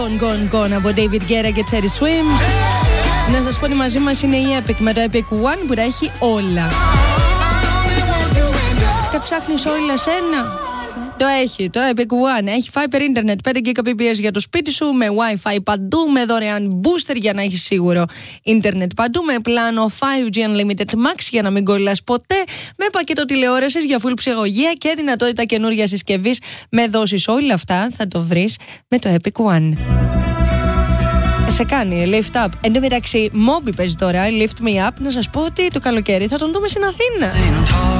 Gone από David Guetta και Teddy Swims. Να σας πω ότι μαζί μας είναι η Epic με το Epic One που τα έχει όλα. Τα ψάχνεις όλα σένα? Το έχει, το Epic One. Έχει Fiber Internet 5 Gbps για το σπίτι σου, με Wi-Fi παντού, με δωρεάν booster για να έχεις σίγουρο Ίντερνετ παντού, με πλάνο 5G Unlimited Max για να μην κολλάς ποτέ, με πακέτο τηλεόρασης για full ψυχαγωγία και δυνατότητα καινούρια συσκευής με δόσεις. Όλα αυτά θα το βρεις με το Epic One. Σε κάνει lift up. Εν τω μεταξύ, Moby παίζει τώρα, Lift Me Up. Να σας πω ότι το καλοκαίρι θα τον δούμε στην Αθήνα.